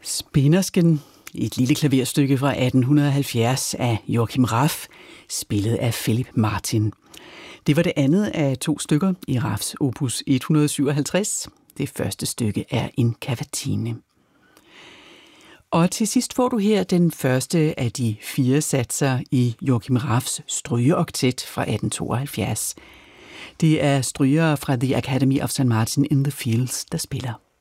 Spinnersken, et lille klaverstykke fra 1870 af Joachim Raff, spillet af Philip Martin. Det var det andet af 2 stykker i Raffs opus 157. Det første stykke er en cavatine. Og til sidst får du her den første af de 4 satser i Joachim Raffs strygeoktet fra 1872. Det er strygere fra The Academy of St. Martin in the Fields, der spiller.